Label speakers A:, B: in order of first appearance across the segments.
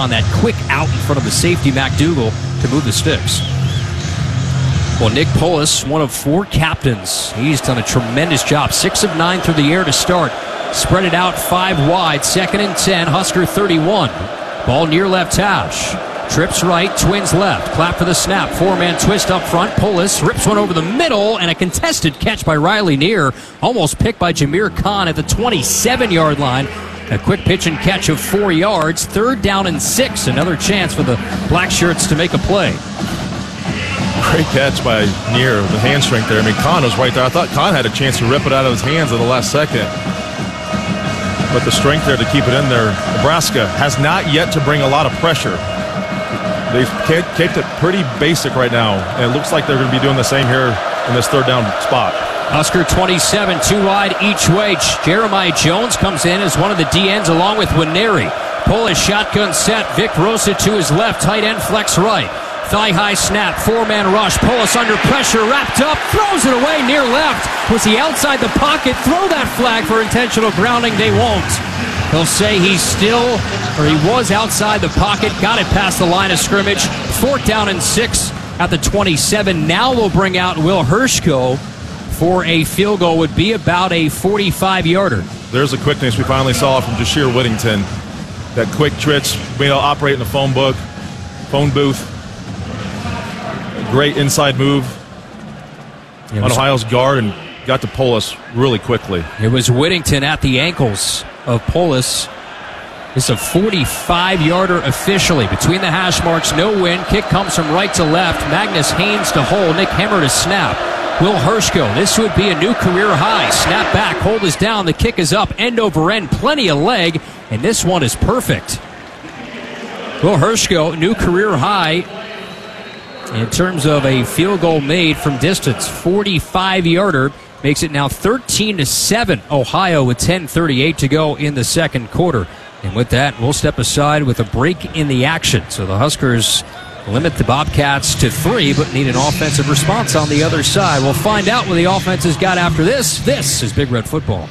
A: on that quick out in front of the safety, McDougal, to move the sticks. Well, Nick Polis, one of 4 captains. He's done a tremendous job. 6 of 9 through the air to start. Spread it out 5 wide. 2nd and 10, Husker 31. Ball near left hash. Trips right, Twins left. Clap for the snap. 4-man twist up front. Polis rips one over the middle, and a contested catch by Riley Neer. Almost picked by Jameer Khan at the 27-yard line. A quick pitch and catch of 4 yards. 3rd down and 6. Another chance for the Black Shirts to make a play.
B: Great catch by Neer, the hand strength there. I mean, Khan was right there. I thought Khan had a chance to rip it out of his hands at the last second. But the strength there to keep it in there. Nebraska has not yet to bring a lot of pressure. They've kept it pretty basic right now, and it looks like they're going to be doing the same here in this 3rd down spot.
A: Husker 27, 2 wide each way. Jeremiah Jones comes in as one of the DNs along with Winery. Polish shotgun set. Vic Rosa to his left. Tight end flex right. Thigh-high snap. 4-man rush. Polis under pressure. Wrapped up. Throws it away near left. Was he outside the pocket? Throw that flag for intentional grounding. They won't. He'll say he was outside the pocket. Got it past the line of scrimmage. 4th down and 6 at the 27. Now we'll bring out Will Hershko for a field goal. Would be about a 45-yarder.
B: There's the quickness we finally saw from Jashir Whittington. That quick twitch, being able to operate in the phone booth. Great inside move on Ohio's guard and got to Polis really quickly.
A: It was Whittington at the ankles of Polis. It's a 45-yarder officially. Between the hash marks, no win. Kick comes from right to left. Magnus Haynes to hole. Nick Hemmer to snap. Will Hershko, this would be a new career high. Snap back, hold is down. The kick is up, end over end. Plenty of leg, and this one is perfect. Will Hershko, new career high in terms of a field goal made from distance. 45-yarder. Makes it now 13-7. Ohio with 10:38 to go in the 2nd quarter. And with that, we'll step aside with a break in the action. So the Huskers limit the Bobcats to 3, but need an offensive response on the other side. We'll find out what the offense has got after this. This is Big Red Football.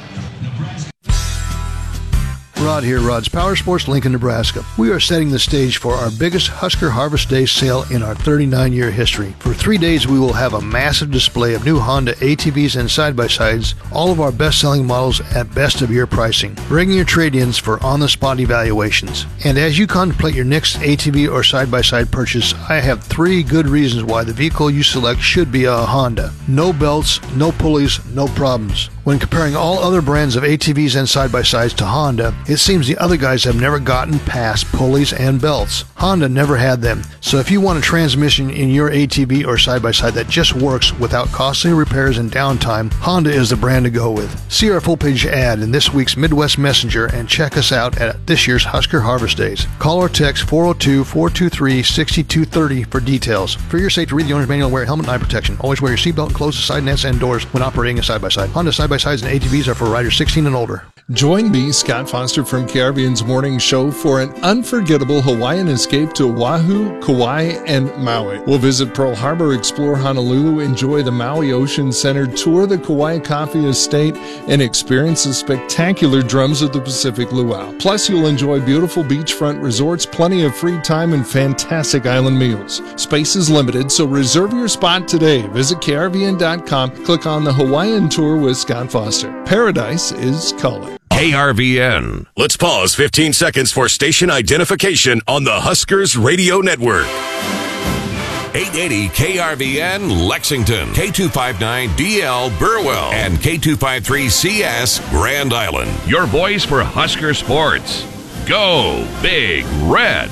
C: Rod here, Rod's Power Sports, Lincoln, Nebraska. We are setting the stage for our biggest Husker Harvest Day sale in our 39-year history. For 3 days, we will have a massive display of new Honda ATVs and side-by-sides, all of our best-selling models at best-of-year pricing. Bring your trade-ins for on-the-spot evaluations. And as you contemplate your next ATV or side-by-side purchase, I have 3 good reasons why the vehicle you select should be a Honda. No belts, no pulleys, no problems. When comparing all other brands of ATVs and side-by-sides to Honda, it seems the other guys have never gotten past pulleys and belts. Honda never had them. So if you want a transmission in your ATV or side-by-side that just works without costly repairs and downtime, Honda is the brand to go with. See our full-page ad in this week's Midwest Messenger and check us out at this year's Husker Harvest Days. Call or text 402-423-6230 for details. For your safety, read the owner's manual and wear a helmet and eye protection. Always wear your seatbelt and close the side nets and doors when operating a side-by-side. Honda side-by-sides and ATVs are for riders 16 and older.
D: Join me, Scott Foster from KRVN's Morning Show, for an unforgettable Hawaiian escape to Oahu, Kauai, and Maui. We'll visit Pearl Harbor, explore Honolulu, enjoy the Maui Ocean Center, tour the Kauai Coffee Estate, and experience the spectacular Drums of the Pacific Luau. Plus, you'll enjoy beautiful beachfront resorts, plenty of free time, and fantastic island meals. Space is limited, so reserve your spot today. Visit KRVN.com, click on the Hawaiian Tour with Scott Foster. Paradise is calling.
E: KRVN. Let's pause 15 seconds for station identification on the Huskers Radio Network. 880 KRVN Lexington, K259DL Burwell, and K253CS Grand Island. Your voice for Husker sports. Go Big Red.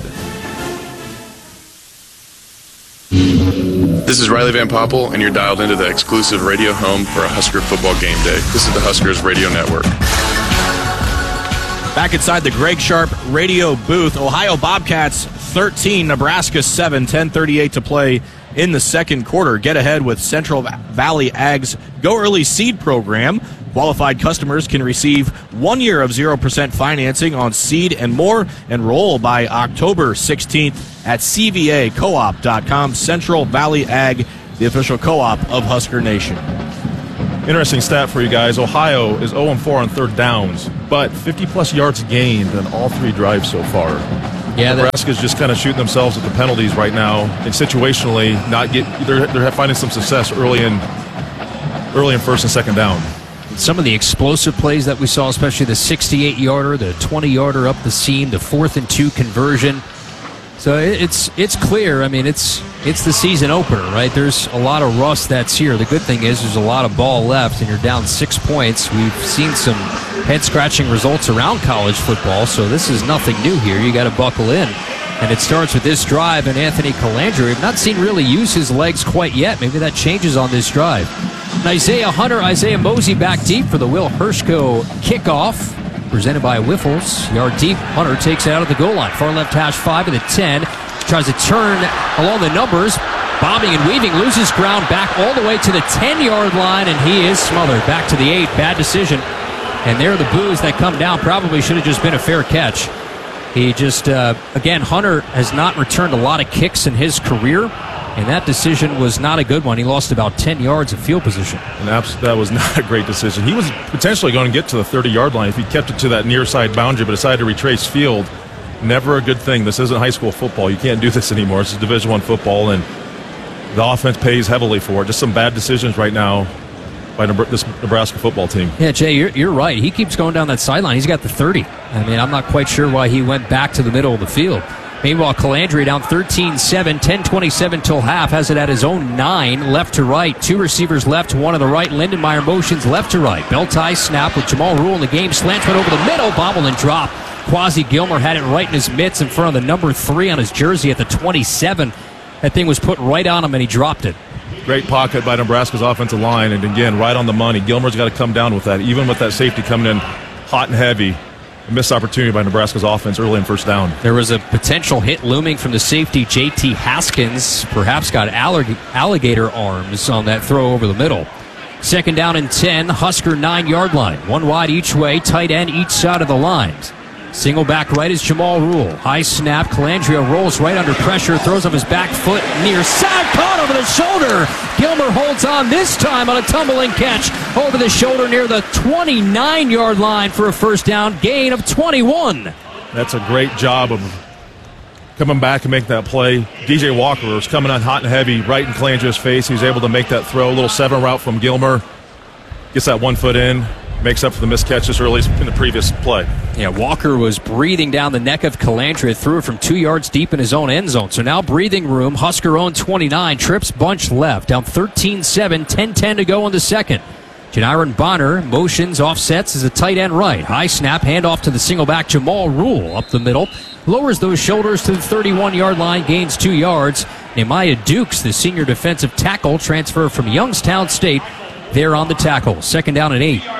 F: This is Riley Van Poppel, and you're dialed into the exclusive radio home for a Husker football game day. This is the Huskers Radio Network.
G: Back inside the Greg Sharp radio booth, Ohio Bobcats 13, Nebraska 7, 10:38 to play in the 2nd quarter. Get ahead with Central Valley Ag's Go Early Seed program. Qualified customers can receive 1 year of 0% financing on seed and more. Enroll by October 16th at cvacoop.com. Central Valley Ag, the official co-op of Husker Nation.
B: Interesting stat for you guys. Ohio is 0-4 on 3rd downs, but 50-plus yards gained on all 3 drives so far.
A: Yeah,
B: Nebraska's just kind of shooting themselves at the penalties right now, and situationally they're finding some success early in first and second down.
A: Some of the explosive plays that we saw, especially the 68-yarder, the 20-yarder up the seam, the 4th and 2 conversion. So it's clear. I mean, it's the season opener, right? There's a lot of rust that's here. The good thing is there's a lot of ball left, and you're down 6 points. We've seen some head-scratching results around college football, so this is nothing new here. You got to buckle in. And it starts with this drive, and Anthony Colandrea, we've not seen really use his legs quite yet. Maybe that changes on this drive. And Isaiah Mosey back deep for the Will Hershko kickoff. Presented by Wiffles. Yard deep. Hunter takes it out of the goal line. Far left hash 5 of the 10. Tries to turn along the numbers. Bobbing and weaving. Loses ground back all the way to the 10-yard line. And he is smothered. Back to the 8. Bad decision. And there are the boos that come down. Probably should have just been a fair catch. He just, again, Hunter has not returned a lot of kicks in his career. And that decision was not a good one. He lost about 10 yards of field position.
B: And that was not a great decision. He was potentially going to get to the 30-yard line if he kept it to that near side boundary, but decided to retrace field. Never a good thing. This isn't high school football. You can't do this anymore. This is Division I football, and the offense pays heavily for it. Just some bad decisions right now by this Nebraska football team.
A: Yeah, Jay, you're right. He keeps going down that sideline. He's got the 30. I mean, I'm not quite sure why he went back to the middle of the field. Meanwhile, Colandrea down 13-7, 10:27 till half, has it at his own 9, left to right. 2 receivers left, 1 on the right. Lindenmeyer motions left to right. Belt tie snap with Jamal Rule in the game. Slants went over the middle, bobble and drop. Quasi Gilmer had it right in his mitts in front of the number 3 on his jersey at the 27. That thing was put right on him, and he dropped it.
B: Great pocket by Nebraska's offensive line, and again, right on the money. Gilmer's got to come down with that, even with that safety coming in hot and heavy. A missed opportunity by Nebraska's offense early in first down.
A: There was a potential hit looming from the safety, J.T. Haskins. Perhaps got alligator arms on that throw over the middle. Second down and 10, Husker 9-yard line. 1 wide each way, tight end each side of the lines. Single back right is Jamal Rule. High snap, Colandrea rolls right under pressure, throws up his back foot near side, caught over the shoulder. Gilmer holds on this time on a tumbling catch over the shoulder near the 29-yard line for a first down, gain of 21.
B: That's a great job of coming back and making that play. DJ Walker was coming on hot and heavy right in Colandrea's face. He was able to make that throw, a little 7 route from Gilmer. Gets that 1 foot in. Makes up for the missed catches early in the previous play.
A: Yeah, Walker was breathing down the neck of Colandrea, threw it from 2 yards deep in his own end zone. So now breathing room, Husker own 29, trips bunch left, down 13-7, 10-10 to go in the second. Janiron Bonner motions, offsets as a tight end right. High snap, handoff to the single back Jamal Rule up the middle. Lowers those shoulders to the 31-yard line, gains 2 yards. Nehemiah Dukes, the senior defensive tackle, transfer from Youngstown State, there on the tackle. Second down and 8.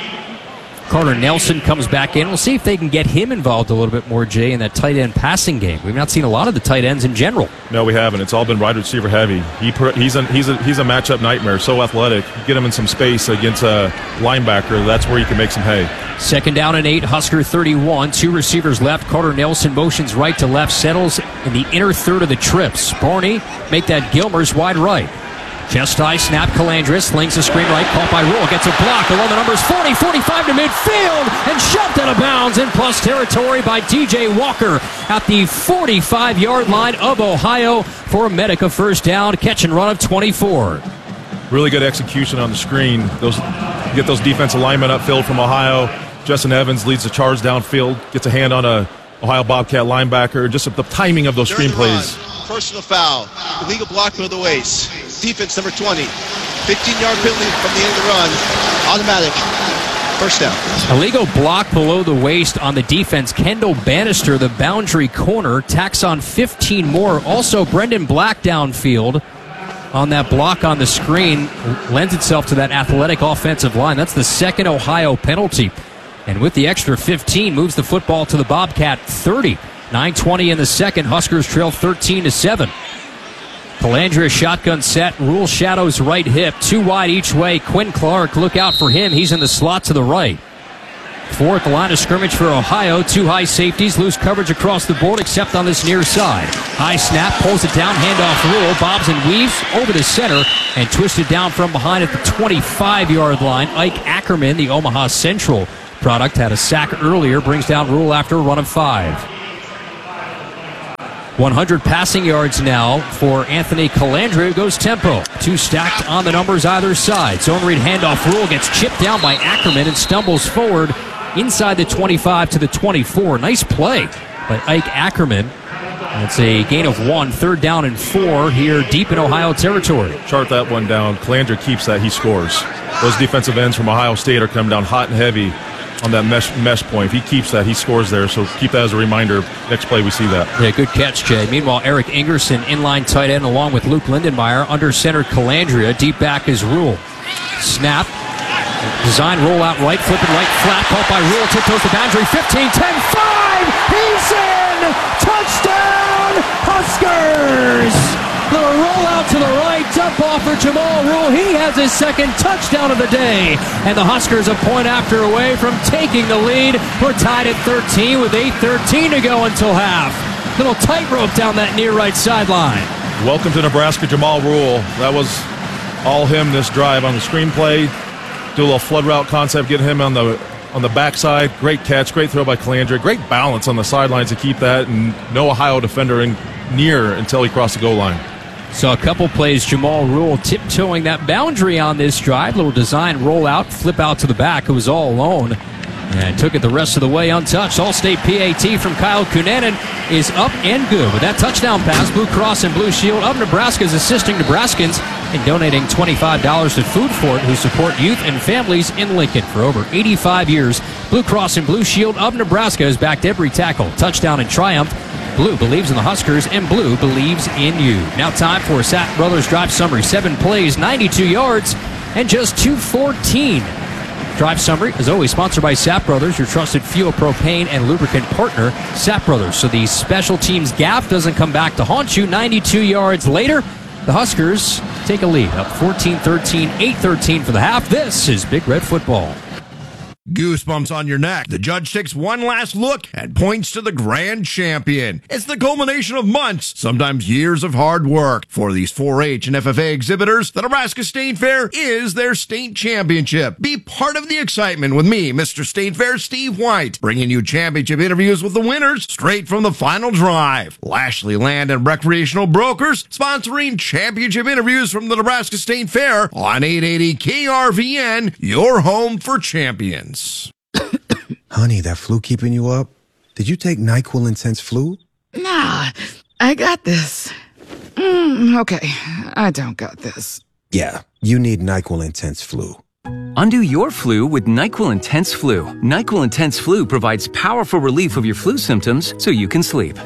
A: Carter Nelson comes back in. We'll see if they can get him involved a little bit more, Jay, in that tight end passing game. We've not seen a lot of the tight ends in general.
B: No, we haven't. It's all been wide receiver heavy. He's a matchup nightmare. So athletic. Get him in some space against a linebacker. That's where you can make some hay.
A: Second down and 8. Husker 31. 2 receivers left. Carter Nelson motions right to left. Settles in the inner third of the trips. Barney make that Gilmer's wide right. Chest high snap, Colandrea slings a screen right, caught by Rule, gets a block along the numbers 40, 45 to midfield, and shoved out of bounds in plus territory by DJ Walker at the 45-yard line of Ohio for a Medica first down, catch and run of 24.
B: Really good execution on the screen. Get those defensive linemen upfield from Ohio. Justin Evans leads the charge downfield, gets a hand on a Ohio Bobcat linebacker. Just the timing of those screen plays.
H: Personal foul. Illegal blocking of the waist. Defense number 20. 15-yard penalty from the end of the run. Automatic. First down.
A: Illegal block below the waist on the defense. Kendall Bannister, the boundary corner, tacks on 15 more. Also, Brendan Black downfield on that block on the screen lends itself to that athletic offensive line. That's the second Ohio penalty. And with the extra 15, moves the football to the Bobcat 30. 9:20 in the second. Huskers trail 13-7. Colandrea shotgun set. Rule shadows right hip. 2 wide each way. Quinn Clark, look out for him. He's in the slot to the right. 4 at the line of scrimmage for Ohio. 2 high safeties. Loose coverage across the board except on this near side. High snap. Pulls it down. Handoff Rule. Bobs and weaves over the center and twisted down from behind at the 25-yard line. Ike Ackerman, the Omaha Central product, had a sack earlier. Brings down Rule after a run of 5. 100 passing yards now for Anthony Calandra, who goes tempo. 2 stacked on the numbers either side. Zone read handoff rule gets chipped down by Ackerman and stumbles forward inside the 25 to the 24. Nice play by Ike Ackerman. It's a gain of 1, 3rd down and 4 here deep in Ohio territory.
B: Chart that one down. Calandra keeps that, he scores. Those defensive ends from Ohio State are coming down hot and heavy on that mesh point. If he keeps that, he scores there. So keep that as a reminder. Next play, we see that.
A: Yeah, good catch, Jay. Meanwhile, Eric Ingerson, inline tight end, along with Luke Lindenmeyer, under center Calandria. Deep back is Rule. Snap. Design roll out right, flipping right flat. Caught by Rule. Tiptoes the boundary. 15, 10, 5. He's in. Touchdown, Huskers. Little roll out to the right, dump off for Jamal Rule. He has his second touchdown of the day. And the Huskers a point after away from taking the lead. We're tied at 13 with 8:13 to go until half. Little tightrope down that near right sideline.
B: Welcome to Nebraska, Jamal Rule. That was all him this drive on the screenplay. Do a little flood route concept, get him on the backside. Great catch, great throw by Calandra. Great balance on the sidelines to keep that, and no Ohio defender in near until he crossed the goal line.
A: So a couple plays, Jamal Rule tiptoeing that boundary on this drive. Little design roll out, flip out to the back. It was all alone and took it the rest of the way untouched. All-State PAT from Kyle Cunanan is up and good. With that touchdown pass, Blue Cross and Blue Shield of Nebraska is assisting Nebraskans in donating $25 to Food Fort, who support youth and families in Lincoln for over 85 years. Blue Cross and Blue Shield of Nebraska has backed every tackle, touchdown, and triumph. Blue believes in the Huskers, and Blue believes in you. Now time for Sapp Brothers Drive Summary. 7 plays, 92 yards, and just 214. Drive Summary is always sponsored by Sapp Brothers, your trusted fuel, propane, and lubricant partner, Sapp Brothers. So the special teams gaffe doesn't come back to haunt you. 92 yards later, the Huskers take a lead, up 14-13, 8-13 for the half. This is Big Red Football.
I: Goosebumps on your neck. The judge takes one last look and points to the grand champion. It's the culmination of months, sometimes years of hard work. For these 4-H and FFA exhibitors, the Nebraska State Fair is their state championship. Be part of the excitement with me, Mr. State Fair Steve White, bringing you championship interviews with the winners straight from the final drive. Lashley Land and Recreational Brokers sponsoring championship interviews from the Nebraska State Fair on 880 KRVN, your home for champions.
J: Honey, that flu keeping you up? Did you take NyQuil Intense Flu?
K: Nah, I got this. Okay, I don't got this.
J: Yeah, you need NyQuil Intense Flu.
L: Undo your flu with NyQuil Intense Flu. NyQuil Intense Flu provides powerful relief of your flu symptoms so you can sleep.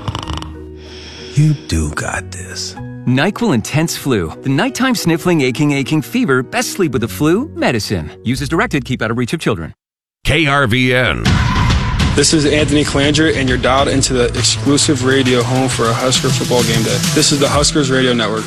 J: You do got this.
L: NyQuil Intense Flu. The nighttime sniffling, aching fever. Best sleep with the flu. Medicine. Use as directed. Keep out of reach of children.
E: KRVN.
M: This is Anthony Calandra, and you're dialed into the exclusive radio home for a Husker football game day. This is the Huskers Radio Network.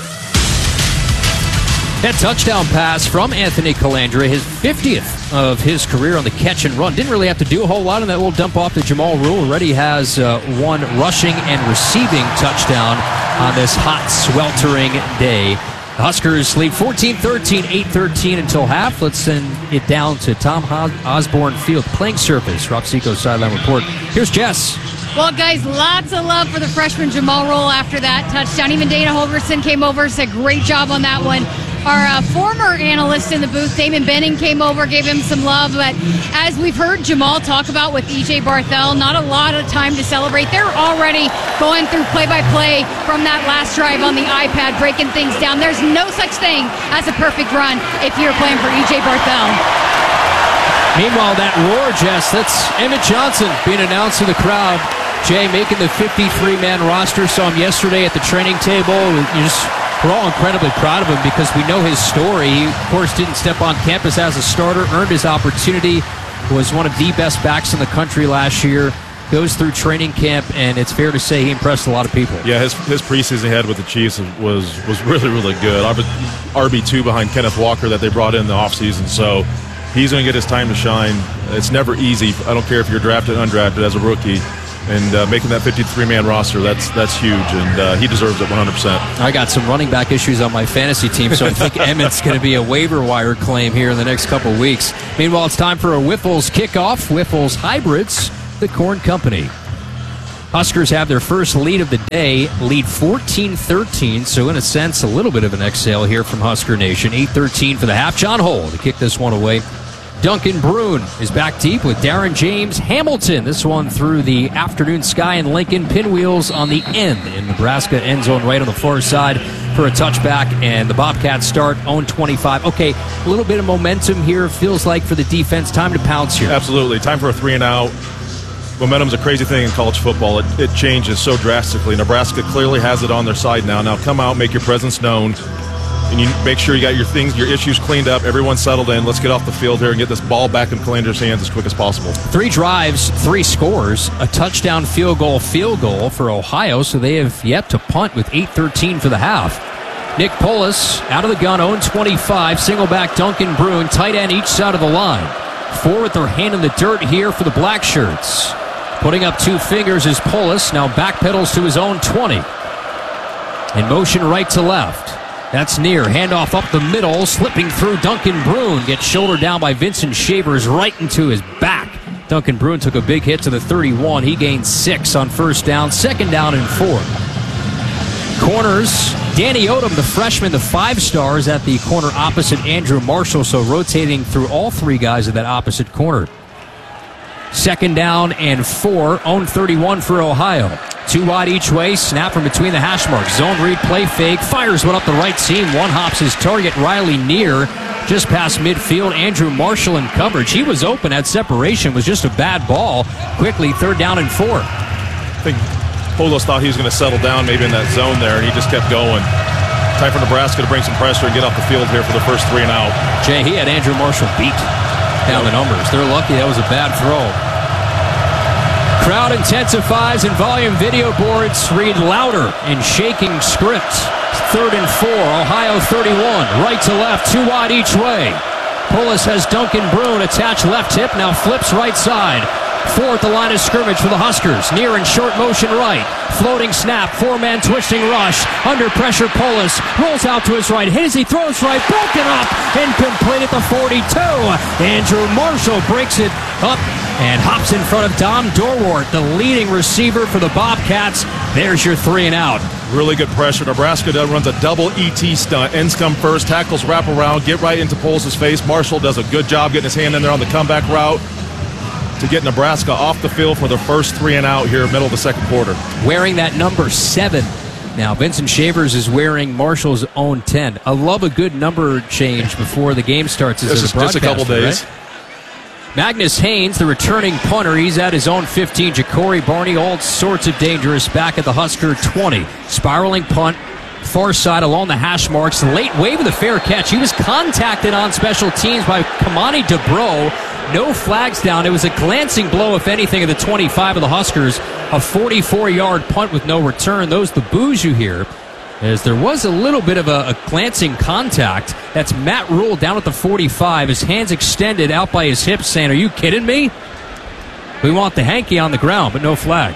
A: That touchdown pass from Anthony Calandra, his 50th of his career on the catch and run. Didn't really have to do a whole lot on that little dump off to Jamal Rule. Already has one rushing and receiving touchdown on this hot, sweltering day. The Huskers lead 14-13, 8-13 until half. Let's send it down to Tom Osborne Field playing surface. Rob Seco sideline report. Here's Jess.
N: Well, guys, lots of love for the freshman Jamal Rule after that touchdown. Even Dana Holgerson came over, said great job on that one. Our former analyst in the booth, Damon Benning, came over, gave him some love. But as we've heard Jamal talk about with E.J. Barthel, not a lot of time to celebrate. They're already going through play-by-play from that last drive on the iPad, breaking things down. There's no such thing as a perfect run if you're playing for E.J. Barthel.
A: Meanwhile, that roar, Jess, that's Emmett Johnson being announced to the crowd. Jay making the 53-man roster. Saw him yesterday at the training table. We're all incredibly proud of him because we know his story. He, of course, didn't step on campus as a starter, earned his opportunity, was one of the best backs in the country last year, goes through training camp, and it's fair to say he impressed a lot of people.
B: Yeah, his preseason he had with the Chiefs was really, really good. RB2 behind Kenneth Walker that they brought in the offseason, so he's going to get his time to shine. It's never easy. I don't care if you're drafted or undrafted as a rookie. And making that 53-man roster, that's huge, and he deserves it 100%.
A: I got some running back issues on my fantasy team, so I think Emmett's going to be a waiver wire claim here in the next couple weeks. Meanwhile, it's time for a Whiffles kickoff. Whiffles Hybrids, the Corn Company. Huskers have their first lead of the day, lead 14-13, so in a sense, a little bit of an exhale here from Husker Nation. 8:13 for the half. John Hole to kick this one away. Duncan Brune is back deep with Darren James Hamilton. This one through the afternoon sky in Lincoln. Pinwheels on the end in Nebraska end zone right on the far side for a touchback, and the Bobcats start on 25. Okay, a little bit of momentum here, feels like, for the defense. Time to pounce here.
B: Absolutely. Time for a 3-and-out. Momentum's a crazy thing in college football. It changes so drastically. Nebraska clearly has it on their side now. Now come out, make your presence known, and you make sure you got your things, your issues cleaned up, everyone's settled in. Let's get off the field here and get this ball back in Calandra's hands as quick as possible.
A: 3 drives, 3 scores, a touchdown field goal for Ohio, so they have yet to punt with 8:13 for the half. Nick Polis out of the gun, 0-25, single back Duncan Brune, tight end each side of the line. 4 with their hand in the dirt here for the Black Shirts. Putting up 2 fingers is Polis, now backpedals to his own 20. In motion right to left. That's near. Handoff up the middle, slipping through Duncan Brune. Gets shouldered down by Vincent Shavers right into his back. Duncan Brune took a big hit to the 31. He gained 6 on first down. 2nd down and 4. Corners, Danny Odom, the freshman, the 5-star, is at the corner opposite Andrew Marshall, so rotating through all 3 guys at that opposite corner. 2nd down and 4, own 31 for Ohio. 2 wide each way, snap from between the hash marks. Zone read, play fake, fires one up the right seam. One hops his target, Riley Neer, just past midfield. Andrew Marshall in coverage. He was open at separation, was just a bad ball. Quickly, 3rd down and 4.
B: I think Polos thought he was going to settle down maybe in that zone there, and he just kept going. Time for Nebraska to bring some pressure and get off the field here for the first 3-and-out.
A: Jay, he had Andrew Marshall beat down the numbers. They're lucky that was a bad throw. Crowd intensifies and volume video boards read louder in shaking script. 3rd and 4, Ohio 31, right to left, 2 wide each way. Polis has Duncan Brune attached left hip, now flips right side. 4 at the line of scrimmage for the Huskers. Near and short motion right. Floating snap, 4-man twisting rush. Under pressure, Polis rolls out to his right. Hit as he throws right, broken up, incomplete at the 42. Andrew Marshall breaks it up and hops in front of Dom Dorwart, the leading receiver for the Bobcats. There's your 3-and-out.
B: Really good pressure. Nebraska runs a double ET stunt. Ends come first, tackles wrap around, get right into Polis' face. Marshall does a good job getting his hand in there on the comeback route to get Nebraska off the field for their first 3-and-out here, middle of the 2nd quarter.
A: Wearing that number 7. Now, Vincent Shavers is wearing Marshall's own 10. I love a good number change before the game starts.
B: This is just a couple days.
A: Right? Magnus Haynes, the returning punter, he's at his own 15. Ja'Cory Barney, all sorts of dangerous, back at the Husker 20. Spiraling punt, far side along the hash marks. Late wave of the fair catch. He was contacted on special teams by Kamani Dubrow. No flags down. It was a glancing blow, if anything, of the 25 of the Huskers. A 44-yard punt with no return. Those the boos you hear, as there was a little bit of a glancing contact. That's Matt Rule down at the 45. His hands extended out by his hips, saying, "Are you kidding me? We want the hanky on the ground," but no flag.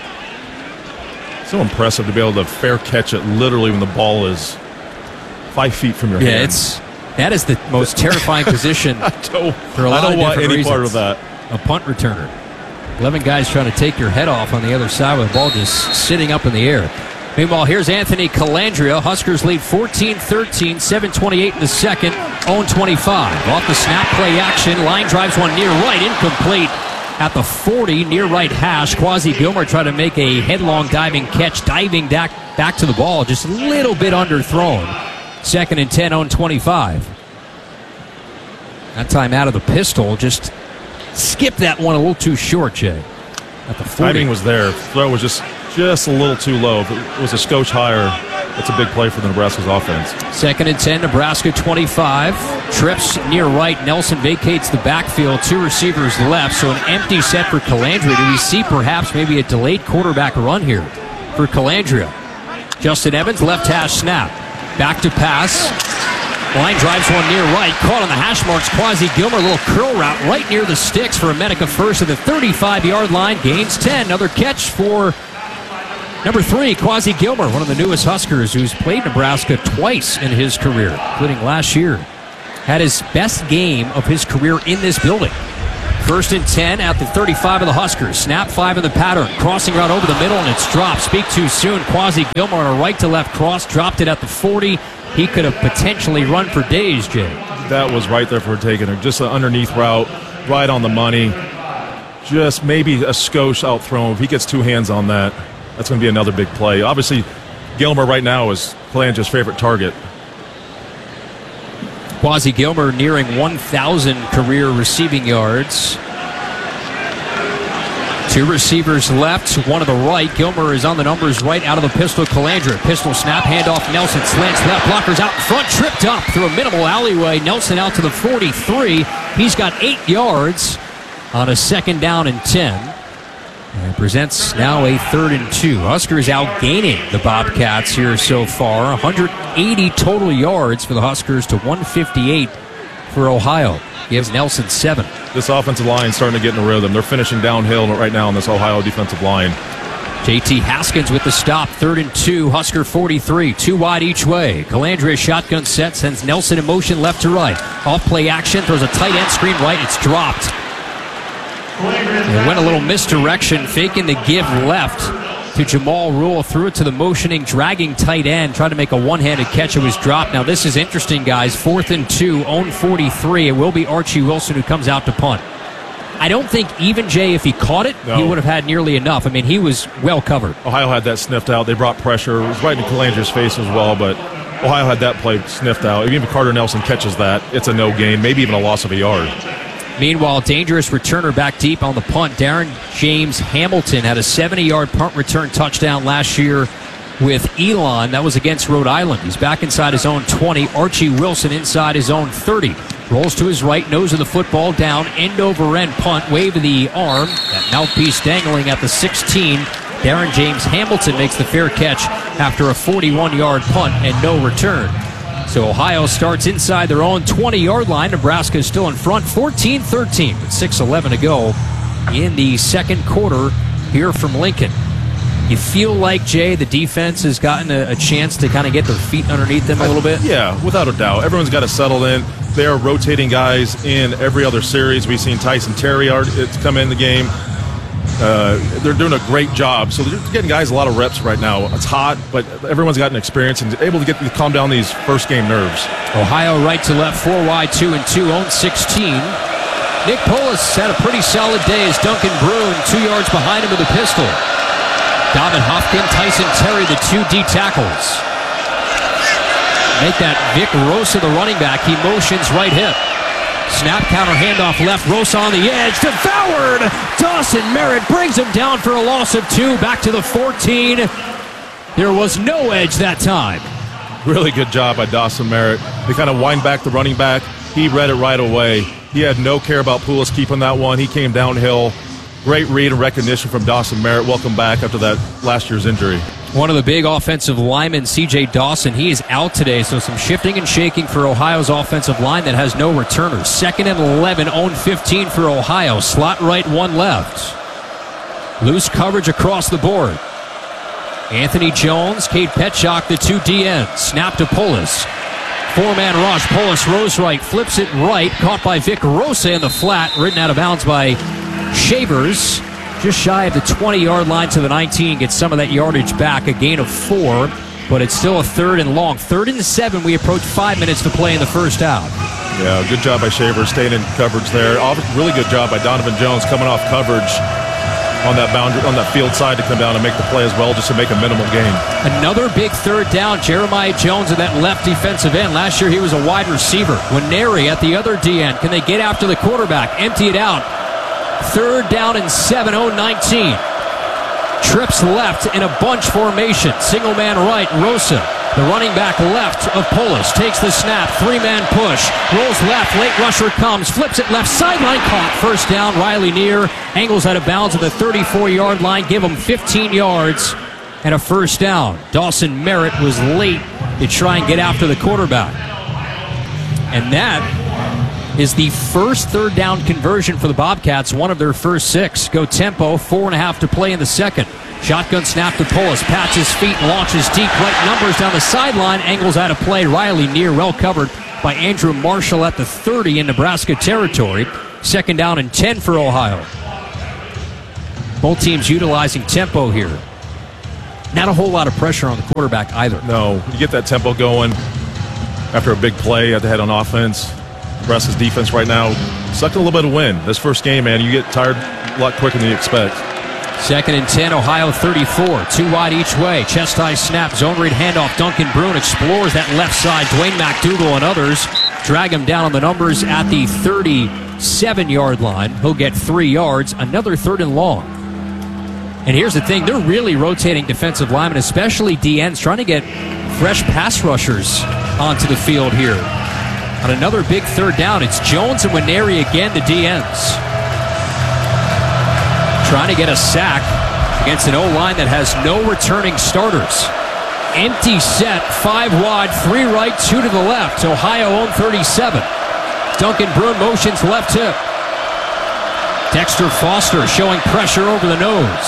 B: So impressive to be able to fair catch it literally when the ball is 5 feet from your hand.
A: That is the most terrifying position for a lot of
B: want any
A: reasons.
B: part of that.
A: A punt returner. 11 guys trying to take your head off on the other side with the ball just sitting up in the air. Meanwhile, here's Anthony Calandria. Huskers lead 14-13, 7:28 in the 2nd, 0-25. Off the snap, play action. Line drives one near right, incomplete at the 40, near right hash. Quasi Gilmer tried to make a headlong diving catch, diving back to the ball, just a little bit underthrown. 2nd and 10, 0-25. That time out of the pistol, just skipped that one a little too short, Jay. At the 40.
B: Timing was there. Throw was just a little too low. If it was a scotch higher, that's a big play for the Nebraska's offense.
A: 2nd and 10, Nebraska 25. Trips near right. Nelson vacates the backfield. 2 receivers left, so an empty set for Calandria. Do we see perhaps maybe a delayed quarterback run here for Calandria? Justin Evans, left hash snap. Back to pass. Line drives one near right. Caught on the hash marks. Quasi Gilmer, a little curl route right near the sticks for a Medica first at the 35-yard line. Gains 10. Another catch for number 3, Quasi Gilmer, one of the newest Huskers who's played Nebraska twice in his career, including last year. Had his best game of his career in this building. 1st and 10 at the 35 of the Huskers. Snap 5 in the pattern. Crossing route over the middle, and it's dropped. Speak too soon. Quasi Gilmore on a right-to-left cross. Dropped it at the 40. He could have potentially run for days, Jay.
B: That was right there for taking her. Just an underneath route, right on the money. Just maybe a skosh out throw. If he gets 2 hands on that, that's going to be another big play. Obviously, Gilmore right now is Calandre's favorite target.
A: Quasi Gilmer nearing 1,000 career receiving yards. 2 receivers left, 1 to the right. Gilmer is on the numbers right out of the pistol. Calandre, pistol snap, handoff. Nelson slants left, blockers out in front, tripped up through a minimal alleyway. Nelson out to the 43. He's got 8 yards on a 2nd down and 10. And presents now a 3rd and 2. Huskers outgaining the Bobcats here so far. 180 total yards for the Huskers to 158 for Ohio. Gives Nelson 7.
B: This offensive line is starting to get in a rhythm. They're finishing downhill right now on this Ohio defensive line.
A: JT Haskins with the stop. 3rd and 2. Husker 43. 2 wide each way. Calandre shotgun set. Sends Nelson in motion left to right. Off play action. Throws a tight end screen right. It's dropped. It went a little misdirection, faking the give left to Jamal Rule. Threw it to the motioning, dragging tight end. Tried to make a one-handed catch. It was dropped. Now this is interesting, guys. 4th and 2, own 43. It will be Archie Wilson who comes out to punt. I don't think even Jay, if he caught it, he would have had nearly enough. I mean, he was well covered.
B: Ohio had that sniffed out. They brought pressure. It was right in Calandre's face as well, but Ohio had that play sniffed out. Even if Carter Nelson catches that, it's a no gain, maybe even a loss of a yard.
A: Meanwhile, dangerous returner back deep on the punt. Darren James Hamilton had a 70-yard punt return touchdown last year with Elon. That was against Rhode Island. He's back inside his own 20. Archie Wilson inside his own 30. Rolls to his right, nose of the football down, end over end punt, wave of the arm. That mouthpiece dangling at the 16. Darren James Hamilton makes the fair catch after a 41-yard punt and no return. So Ohio starts inside their own 20-yard line. Nebraska is still in front, 14-13 with 6:11 to go in the 2nd quarter here from Lincoln. You feel like, Jay, the defense has gotten a chance to kind of get their feet underneath them a little bit?
B: Yeah, without a doubt. Everyone's got to settle in. They are rotating guys in every other series. We've seen Tyson Terry come in the game. They're doing a great job. So they're getting guys a lot of reps right now. It's hot, but everyone's gotten experience and able to calm down these first game nerves.
A: Ohio right to left, 4 wide, 2 and 2, own 16. Nick Polis had a pretty solid day as Duncan Bruin 2 yards behind him with a pistol. Davin Hofkin, Tyson Terry, the 2 D tackles. Make that Vic Rosa the running back. He motions right hip. Snap, counter, handoff left. Rosa on the edge. Devoured. Dawson Merritt brings him down for a loss of 2. Back to the 14. There was no edge that time.
B: Really good job by Dawson Merritt. They kind of wind back the running back. He read it right away. He had no care about Poulos keeping that one. He came downhill. Great read and recognition from Dawson Merritt. Welcome back after that last year's injury.
A: One of the big offensive linemen, C.J. Dawson, he is out today, so some shifting and shaking for Ohio's offensive line that has no returners. 2nd and 11, own 15 for Ohio. Slot right, 1 left. Loose coverage across the board. Anthony Jones, Cade Petchak, the 2 DNs. Snap to Polis. 4-man rush. Polis rose right, flips it right. Caught by Vic Rosa in the flat. Ridden out of bounds by Shavers. Just shy of the 20-yard line to the 19. Gets some of that yardage back. A gain of 4. But it's still a 3rd and long. 3rd and 7. We approach 5 minutes to play in the first out.
B: Yeah, good job by Shavers staying in coverage there. Really good job by Donovan Jones coming off coverage on that boundary, on that field side to come down and make the play as well, just to make a minimal gain.
A: Another big 3rd down. Jeremiah Jones at that left defensive end. Last year he was a wide receiver. Winery at the other DN. Can they get after the quarterback? Empty it out. 3rd down and 7, 0-19. Trips left in a bunch formation. Single man right, Rosa. The running back left of Polis takes the snap. 3-man push. Rolls left. Late rusher comes. Flips it left. Sideline caught. 1st down. Riley Neer angles out of bounds at the 34-yard line. Give him 15 yards and a 1st down. Dawson Merritt was late to try and get after the quarterback. And that is the first 3rd down conversion for the Bobcats, one of their first 6. Go tempo, 4.5 to play in the 2nd. Shotgun snap to Polis, pats his feet, launches deep, right numbers down the sideline, angles out of play. Riley Neer well covered by Andrew Marshall at the 30 in Nebraska territory. 2nd down and 10 for Ohio. Both teams utilizing tempo here. Not a whole lot of pressure on the quarterback either.
B: No, you get that tempo going after a big play at the head on offense. Nebraska's defense right now sucking a little bit of wind. This first game, man, you get tired a lot quicker than you expect.
A: 2nd and 10, Ohio 34. 2 wide each way. Chest high snap. Zone read handoff. Duncan Brune explores that left side. Dwayne McDougal and others drag him down on the numbers at the 37-yard line. He'll get 3 yards. Another 3rd and long. And here's the thing. They're really rotating defensive linemen, especially DNs, trying to get fresh pass rushers onto the field here. On another big 3rd down, it's Jones and Nwaneri again, the DNs. Trying to get a sack against an O-line that has no returning starters. Empty set, 5 wide, 3 right, 2 to the left. Ohio on 37. Duncan Brune motions left hip. Dexter Foster showing pressure over the nose.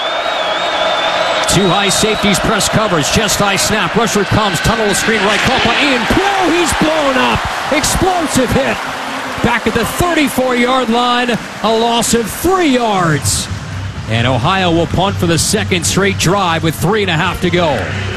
A: 2 high safeties press coverage, chest high snap. Rusher comes, tunnel the screen right, caught by Ian Crow. He's blown up. Explosive hit. Back at the 34-yard line, a loss of 3 yards. And Ohio will punt for the 2nd straight drive with 3.5 to go.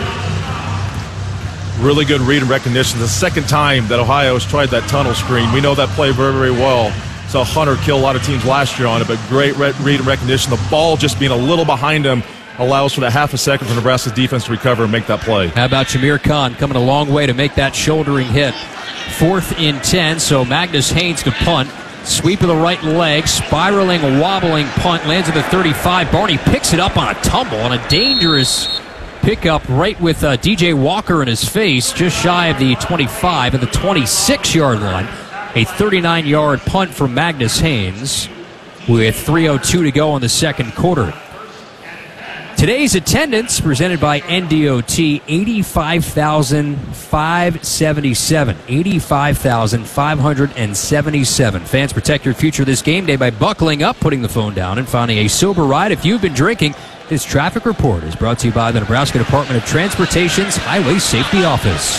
B: Really good read and recognition. The 2nd time that Ohio has tried that tunnel screen. We know that play very, very well. Saw Hunter kill a lot of teams last year on it, but great read and recognition. The ball just being a little behind him allows for that half a second for Nebraska's defense to recover and make that play.
A: How about Jameer Khan coming a long way to make that shouldering hit? 4th and 10, so Magnus Haynes to punt. Sweep of the right leg, spiraling, wobbling punt, lands at the 35. Barney picks it up on a tumble, on a dangerous pickup right with DJ Walker in his face, just shy of the 25 and the 26-yard line. A 39-yard punt from Magnus Haynes with 3:02 to go in the 2nd quarter. Today's attendance presented by NDOT, 85,577. 85,577. Fans, protect your future this game day by buckling up, putting the phone down, and finding a sober ride. If you've been drinking, this traffic report is brought to you by the Nebraska Department of Transportation's Highway Safety Office.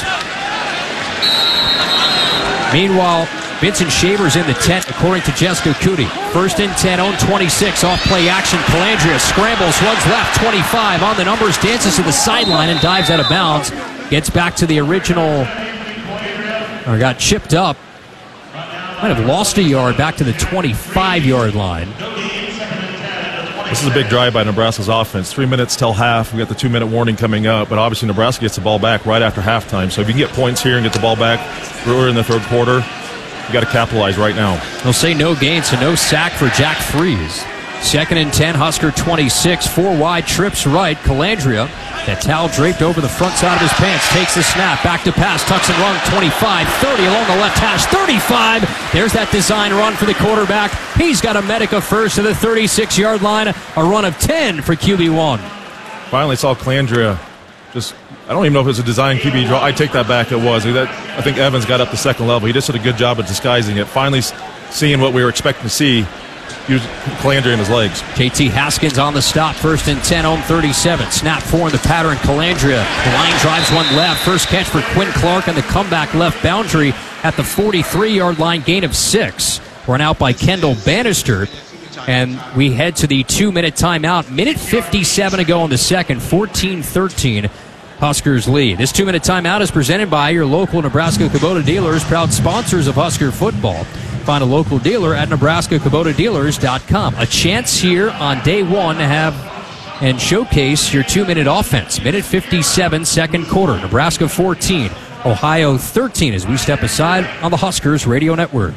A: Meanwhile, Vincent Shaver's in the tent, according to Jessica Cootie. 1st and 10, on 26, off play action. Calandria scrambles, runs left, 25 on the numbers, dances to the sideline and dives out of bounds. Gets back to the original, or got chipped up. Might have lost a yard back to the 25-yard line.
B: This is a big drive by Nebraska's offense. 3 minutes till half. We got the 2-minute warning coming up, but obviously Nebraska gets the ball back right after halftime. So if you can get points here and get the ball back earlier in the 3rd quarter, you got to capitalize right now.
A: They'll say no gain, so no sack for Jack Freeze. 2nd and 10, Husker 26, 4 wide trips right. Calandria, that towel draped over the front side of his pants, takes the snap, back to pass, tucks and run, 25, 30 along the left hash, 35. There's that design run for the quarterback. He's got a Medica first to the 36-yard line, a run of 10 for QB1.
B: Finally saw Calandria just, I don't even know if it was a design QB draw. I take that back, it was. I think Evans got up to 2nd level. He just did a good job of disguising it. Finally seeing what we were expecting to see. Use Calandria in his legs.
A: JT Haskins on the stop. 1st and 10 on 37. Snap 4 in the pattern. Calandria. The line drives one left. First catch for Quinn Clark on the comeback left boundary at the 43-yard line. Gain of 6. Run out by Kendall Bannister. And we head to the 2-minute timeout. Minute 57 to go in the 2nd. 14-13. Huskers lead. This 2-minute timeout is presented by your local Nebraska Kubota dealers, proud sponsors of Husker football. Find a local dealer at NebraskaKubotaDealers.com. A chance here on day 1 to have and showcase your 2-minute offense. Minute 57, 2nd quarter. Nebraska 14, Ohio 13 as we step aside on the Huskers Radio Network.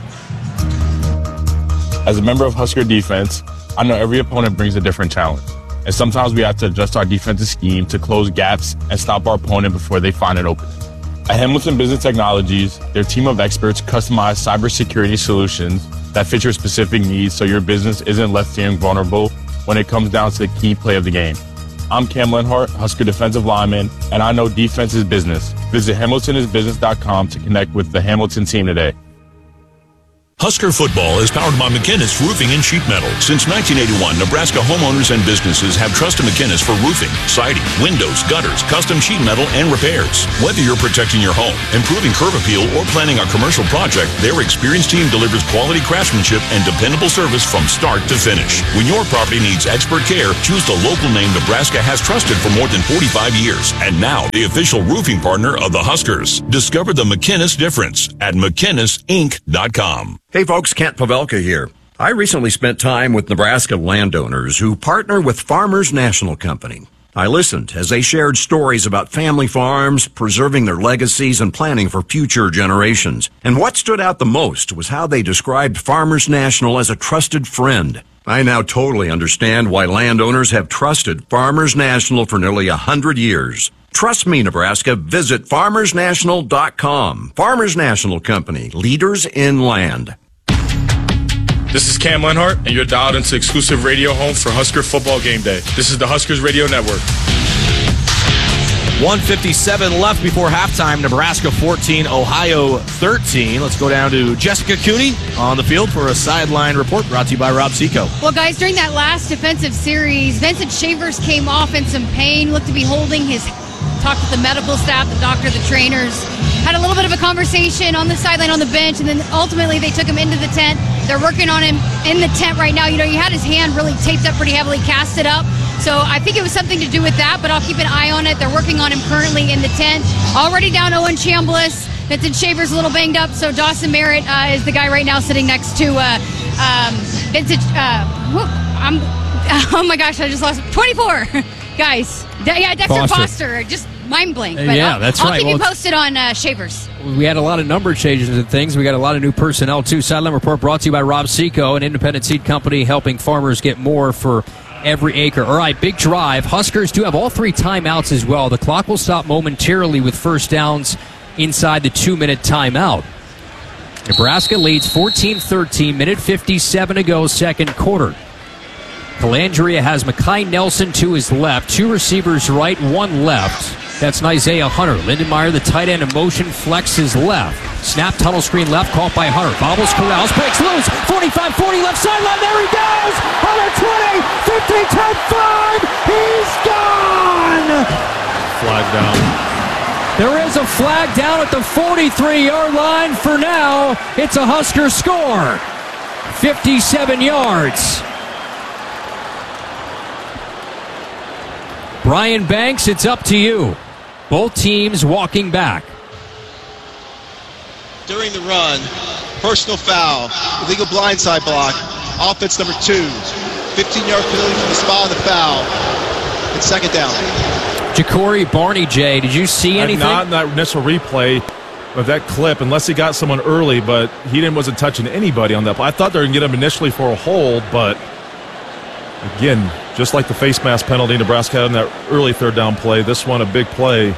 O: As a member of Husker defense, I know every opponent brings a different challenge. And sometimes we have to adjust our defensive scheme to close gaps and stop our opponent before they find an opening. At Hamilton Business Technologies, their team of experts customize cybersecurity solutions that fit your specific needs so your business isn't left feeling vulnerable when it comes down to the key play of the game. I'm Cam Lenhart, Husker defensive lineman, and I know defense is business. Visit HamiltonIsBusiness.com to connect with the Hamilton team today.
P: Husker football is powered by McInnis Roofing and Sheet Metal. Since 1981, Nebraska homeowners and businesses have trusted McInnis for roofing, siding, windows, gutters, custom sheet metal, and repairs. Whether you're protecting your home, improving curb appeal, or planning a commercial project, their experienced team delivers quality craftsmanship and dependable service from start to finish. When your property needs expert care, choose the local name Nebraska has trusted for more than 45 years. And now, the official roofing partner of the Huskers. Discover the McInnis difference at McInnisInc.com.
Q: Hey folks, Kent Pavelka here. I recently spent time with Nebraska landowners who partner with Farmers National Company. I listened as they shared stories about family farms, preserving their legacies, and planning for future generations. And what stood out the most was how they described Farmers National as a trusted friend. I now totally understand why landowners have trusted Farmers National for nearly 100 years. Trust me, Nebraska. Visit farmersnational.com. Farmers National Company, leaders in land.
F: This is Cam Lenhart, and you're dialed into exclusive radio home for Husker Football Game Day. This is the Huskers Radio Network.
G: 1:57 left before halftime. Nebraska 14, Ohio 13. Let's go down to Jessica Cooney on the field for a sideline report brought to you by Rob Seco.
N: Well, guys, during that last defensive series, Vincent Shavers came off in some pain, looked to be holding his... Talked with the medical staff, the doctor, the trainers, had a little bit of a conversation on the sideline, on the bench, and then ultimately they took him into the tent. They're working on him in the tent right now. You know, he had his hand really taped up pretty heavily, casted up. So I think it was something to do with that, but I'll keep an eye on it. They're working on him currently in the tent. Already down Owen Chambliss. Vincent Shavers a little banged up, so Dawson Merritt is the guy right now sitting next to Vincent. Oh my gosh, I just lost 24. Guys, Dexter Foster, just mind blank. But
A: that's right.
N: I'll keep you posted on Shavers.
A: We had a lot of number changes and things. We got a lot of new personnel, too. Sideline Report brought to you by Rob Seco, an independent seed company helping farmers get more for every acre. All right, big drive. Huskers do have all 3 timeouts as well. The clock will stop momentarily with first downs inside the 2-minute timeout. Nebraska leads 14-13, minute 57 to go, second quarter. Calandria has Mekhi Nelson to his left, 2 receivers right, 1 left. That's Isaiah Hunter. Lindenmeyer, the tight end, in motion, flexes left. Snap, tunnel screen left, caught by Hunter. Bobbles Corrales, breaks loose, 45-40 left sideline, there he goes! Hunter 20, 50, 10, 5, he's gone!
B: Flag down.
A: There is a flag down at the 43-yard line for now. It's a Husker score. 57 yards. Brian Banks, it's up to you. Both teams walking back.
H: During the run, personal foul, illegal blindside block, offense number 2, 15-yard penalty from the spot of the foul. It's second down.
A: Ja'Cory Barney, Jay, did you see anything?
B: Not in that initial replay of that clip, unless he got someone early, but he wasn't touching anybody on that. I thought they were going to get him initially for a hold, but again, just like the face mask penalty Nebraska had in that early third down play, this one a big play.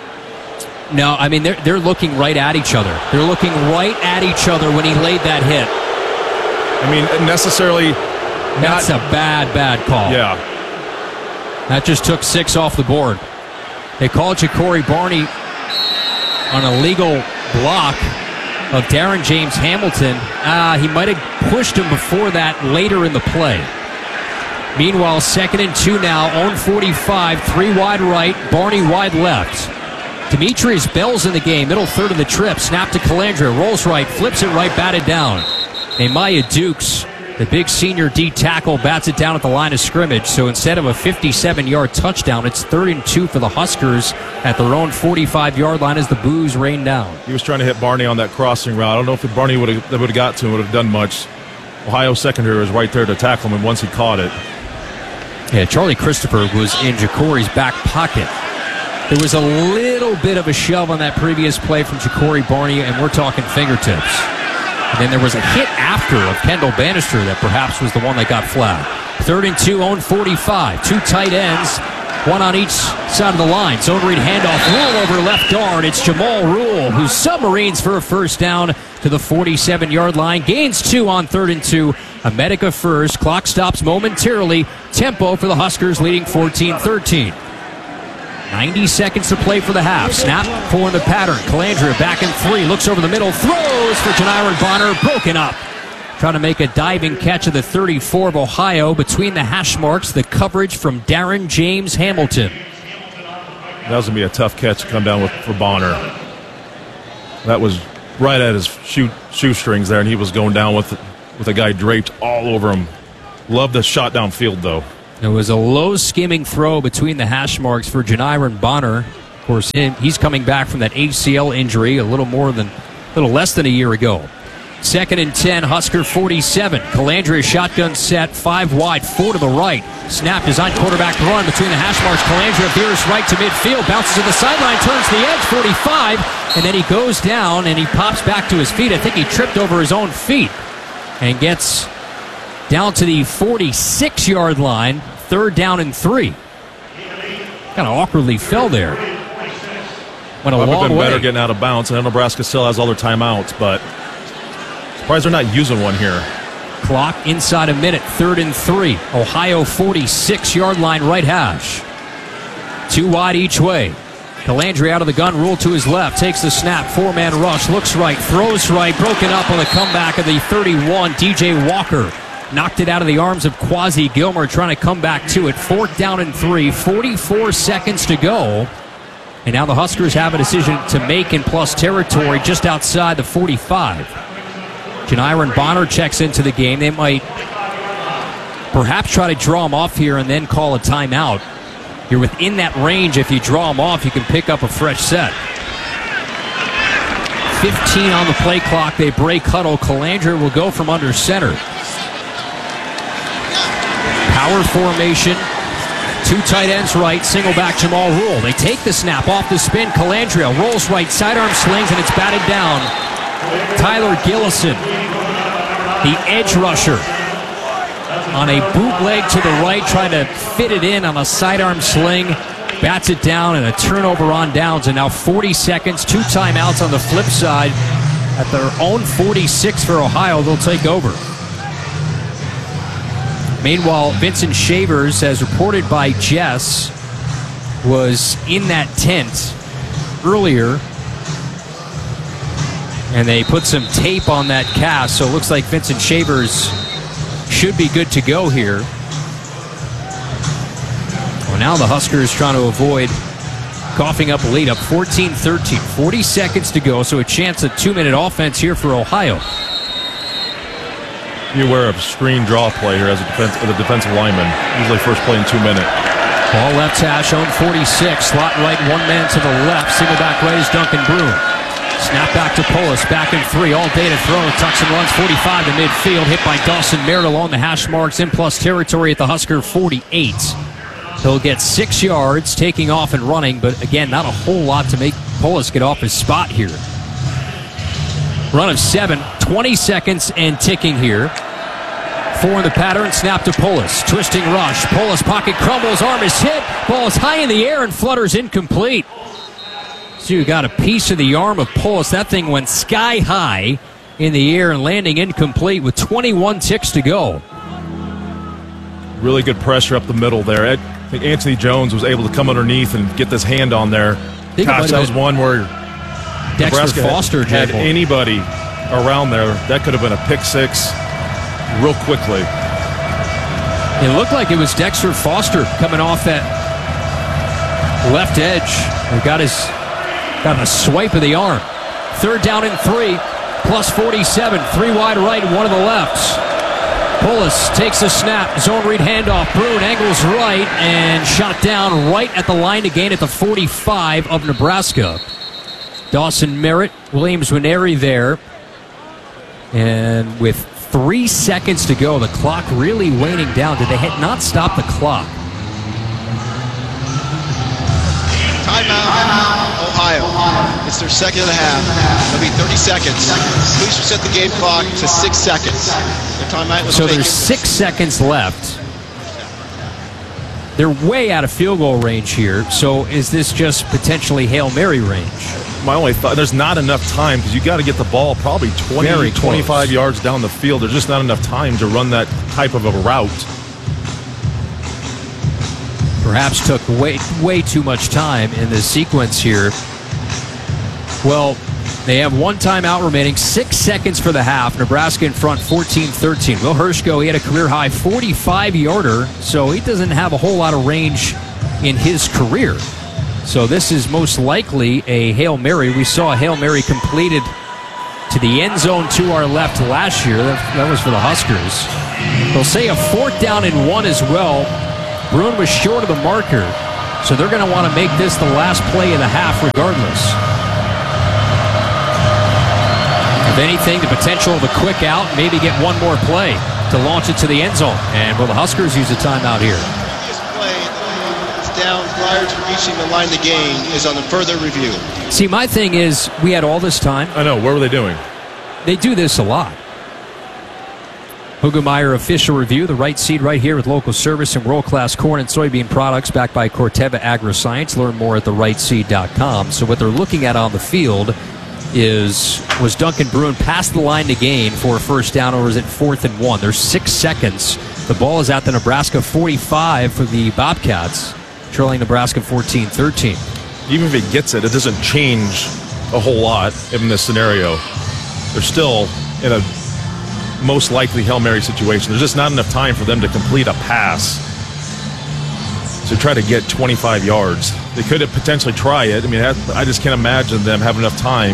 A: No, I mean, they're looking right at each other. They're looking right at each other when he laid that hit.
B: I mean, necessarily...
A: That's a bad call.
B: Yeah.
A: That just took 6 off the board. They called Ja'Cory Barney on a legal block of Darren James Hamilton. He might have pushed him before that later in the play. Meanwhile, 2nd and 2 now, own 45, 3 wide right, Barney wide left. Demetrius Bell's in the game, middle third of the trip, snap to Calandria, rolls right, flips it right, batted down. Nehemiah Dukes, the big senior D tackle, bats it down at the line of scrimmage. So instead of a 57-yard touchdown, it's 3rd and 2 for the Huskers at their own 45-yard line as the boos rain down.
B: He was trying to hit Barney on that crossing route. I don't know if Barney would have got to him, would have done much. Ohio secondary was right there to tackle him, and once he caught it.
A: Yeah, Charlie Christopher was in Ja'Cory's back pocket. There was a little bit of a shove on that previous play from Ja'Cory Barney, and we're talking fingertips. And then there was a hit after of Kendall Bannister that perhaps was the one that got flagged. 3rd and 2, own 45. 2 tight ends, 1 on each side of the line. Zone read handoff, Rule over left guard. It's Jamal Rule, who submarines for a first down to the 47-yard line. Gains 2 on 3rd and 2. America first. Clock stops momentarily. Tempo for the Huskers, leading 14-13. 90 seconds to play for the half. Snap for the pattern. Calandria back in 3. Looks over the middle. Throws for Janiron Bonner. Broken up trying to make a diving catch of the 34 of Ohio between the hash marks. The coverage from Darren James Hamilton.
B: That was going to be a tough catch to come down with for Bonner. That was right at his shoestrings there, and he was going down with a guy draped all over him. Loved the shot downfield, though.
A: It was a low skimming throw between the hash marks for Janiron Bonner. Of course, he's coming back from that ACL injury a little less than a year ago. 2nd and 10, Husker 47. Calandria shotgun set, 5 wide, 4 to the right. Snap designed quarterback run between the hash marks. Calandria veers right to midfield, bounces to the sideline, turns the edge, 45, and then he goes down and he pops back to his feet. I think he tripped over his own feet and gets down to the 46-yard line. 3rd down and 3. Kind of awkwardly fell there. Went a long
B: been
A: way.
B: Better getting out of bounds. I know Nebraska still has all their timeouts, but surprised they're not using one here.
A: Clock inside a minute. 3rd and 3. Ohio 46-yard line right hash. 2 wide each way. Calandria out of the gun, rule to his left. Takes the snap. 4-man rush. Looks right. Throws right. Broken up on the comeback of the 31. DJ Walker knocked it out of the arms of Quasi Gilmer, trying to come back to it. 4th down and 3. 44 seconds to go. And now the Huskers have a decision to make in plus territory just outside the 45. Janiron Bonner checks into the game. They might perhaps try to draw him off here and then call a timeout. You're within that range. If you draw him off, you can pick up a fresh set. 15 on the play clock. They break huddle. Calandria will go from under center. Power formation. 2 tight ends right, single back Jamal Rule. They take the snap off the spin. Calandria rolls right, sidearm slings, and it's batted down. Tyler Gillison, the edge rusher, on a bootleg to the right, trying to fit it in on a sidearm sling. Bats it down, and a turnover on downs. And now 40 seconds, 2 timeouts on the flip side. At their own 46 for Ohio, they'll take over. Meanwhile, Vincent Shavers, as reported by Jess, was in that tent earlier. And they put some tape on that cast, so it looks like Vincent Shavers should be good to go here. Well, now the Huskers trying to avoid coughing up a lead, up 14-13. 40 seconds to go, so a chance at 2-minute offense here for Ohio.
B: Be aware of screen draw play here as a defensive lineman. Usually first play in 2 minutes.
A: Ball left hash, own 46. Slot right, 1 man to the left. Single back right is Duncan Broom. Snap back to Polis, back in 3. All day to throw. Tucks and runs 45 to midfield. Hit by Dawson Merritt along the hash marks in plus territory at the Husker 48. He'll get 6 yards, taking off and running, but again, not a whole lot to make Polis get off his spot here. Run of 7, 20 seconds and ticking here. 4 in the pattern, snap to Polis. Twisting rush. Polis pocket crumbles, arm is hit. Ball is high in the air and flutters incomplete. So you got a piece of the arm of Polis. That thing went sky high in the air and landing incomplete with 21 ticks to go.
B: Really good pressure up the middle there. I think Anthony Jones was able to come underneath and get this hand on there. Gosh, that was one where
A: Dexter Foster
B: had anybody around there. That could have been a pick 6 real quickly.
A: It looked like it was Dexter Foster coming off that left edge. He got a swipe of the arm. 3rd down and 3, plus 47. 3 wide right, 1 to the left. Polis takes a snap. Zone read handoff. Bruin angles right and shot down right at the line to gain at the 45 of Nebraska. Dawson Merritt, Williams Winery there. And with 3 seconds to go, the clock really waning down. Did they not stop the clock?
H: Timeout, Ohio. It's their second and a half. It'll be 30 seconds. Please reset the game clock to 6 seconds. The timeout was
A: so
H: taken.
A: there's 6 seconds left. They're way out of field goal range here. So is this just potentially Hail Mary range?
B: My only thought, there's not enough time because you got to get the ball probably 20, 25 yards down the field. There's just not enough time to run that type of a route.
A: Perhaps took way too much time in the sequence here. Well, They have one timeout remaining, 6 seconds for the half. Nebraska in front 14-13. Will Hershko, he had a career-high 45-yarder, so he doesn't have a whole lot of range in his career. So this is most likely a Hail Mary. We saw a Hail Mary completed to the end zone to our left last year. That was for the Huskers. They'll say a 4th down and 1 as well. Bruin was short of the marker, so they're going to want to make this the last play of the half regardless. If anything, the potential of a quick out, maybe get one more play to launch it to the end zone. And will the Huskers use a timeout here?
H: This play that's down prior to reaching the line of the game is on the further review.
A: See, my thing is, we had all this time.
B: I know. What were they doing?
A: They do this a lot. Hugemeyer official review, the right seed right here with local service and world-class corn and soybean products backed by Corteva Agriscience. Learn more at therightseed.com. So what they're looking at on the field was Duncan Bruin past the line to gain for a first down, or is it 4th and 1? There's 6 seconds. The ball is at the Nebraska 45 for the Bobcats, trailing Nebraska 14-13.
B: Even if he gets it, it doesn't change a whole lot in this scenario. They're still in a most likely Hail Mary situation. There's just not enough time for them to complete a pass to try to get 25 yards. They could have potentially try it. I mean, I just can't imagine them having enough time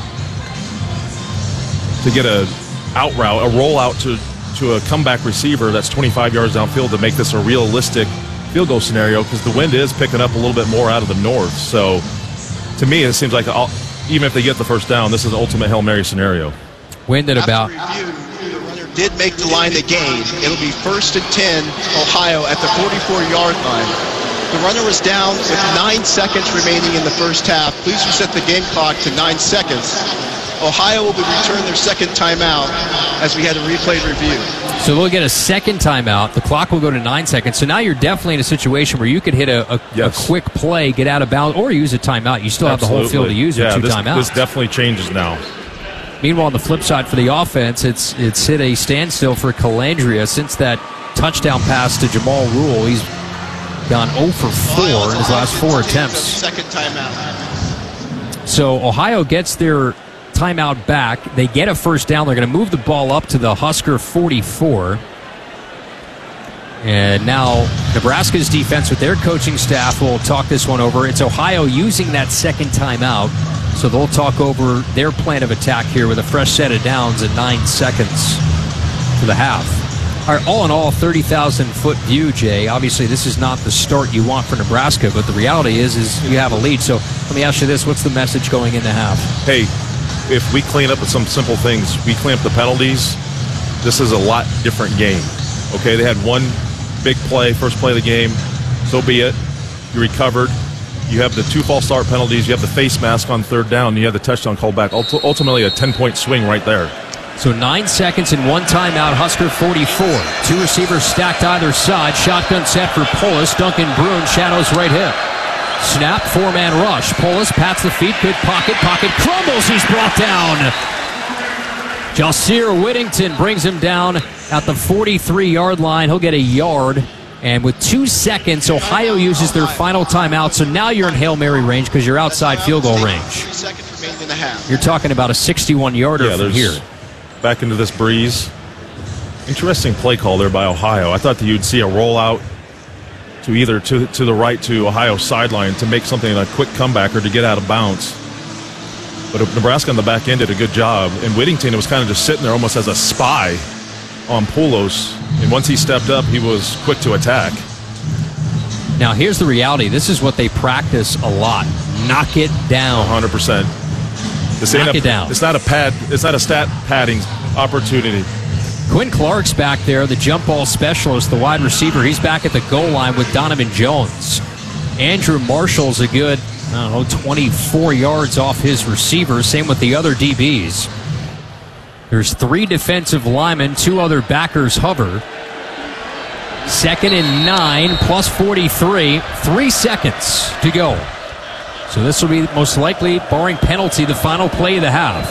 B: to get a out route, a rollout to a comeback receiver that's 25 yards downfield to make this a realistic field goal scenario, because the wind is picking up a little bit more out of the north. So to me, it seems like even if they get the first down, this is an ultimate Hail Mary scenario.
A: Wind at about...
H: The runner did make the line to gain. It'll be 1st and 10, Ohio at the 44-yard line. The runner was down with 9 seconds remaining in the first half. Please reset the game clock to 9 seconds. Ohio will be returning their second timeout as we had a replay review.
A: So they'll get a second timeout. The clock will go to 9 seconds. So now you're definitely in a situation where you could hit a quick play, get out of bounds, or use a timeout. You still have the whole field to use with 2 timeouts.
B: This definitely changes now.
A: Meanwhile, on the flip side for the offense, it's hit a standstill for Calandria since that touchdown pass to Jamal Rule. He's gone 0 for 4 in his last 4 attempts.
H: Second timeout.
A: So Ohio gets their timeout back. They get a first down. They're going to move the ball up to the Husker 44. And now Nebraska's defense with their coaching staff will talk this one over. It's Ohio using that second timeout. So they'll talk over their plan of attack here with a fresh set of downs at 9 seconds for the half. All right, all in all, 30,000-foot view, Jay. Obviously, this is not the start you want for Nebraska, but the reality is you have a lead. So let me ask you this. What's the message going into half?
B: Hey, if we clean up with some simple things, we clean up the penalties, this is a lot different game. Okay, they had one big play, first play of the game. So be it. You recovered. You have the 2 false start penalties. You have the face mask on 3rd down. You have the touchdown call back. Ultimately, a 10-point swing right there.
A: So 9 seconds and 1 timeout. Husker 44. 2 receivers stacked either side. Shotgun set for Polis. Duncan Bruin shadows right hip. Snap, 4-man rush. Polis pats the feet. Good pocket. Pocket crumbles. He's brought down. Jalseer Whittington brings him down at the 43-yard line. He'll get a yard. And with 2 seconds, Ohio uses their final timeout. So now you're in Hail Mary range because you're outside field goal range.
H: 3 seconds remaining in the half.
A: You're talking about a 61-yarder from here.
B: Back into this breeze. Interesting play call there by Ohio. I thought that you'd see a rollout to either to the right to Ohio's sideline to make something a quick comeback or to get out of bounds. But Nebraska on the back end did a good job. And Whittington was kind of just sitting there almost as a spy on Poulos. And once he stepped up, he was quick to attack.
A: Now, here's the reality. This is what they practice a lot. Knock it down.
B: 100%.
A: Knock it down.
B: It's not a pad. It's not a stat padding opportunity.
A: Quinn Clark's back there, the jump ball specialist, the wide receiver. He's back at the goal line with Donovan Jones. Andrew Marshall's a good, 24 yards off his receiver. Same with the other DBs. There's 3 defensive linemen, 2 other backers hover. 2nd and 9, plus 43. 3 seconds to go. So this will be most likely, barring penalty, the final play of the half.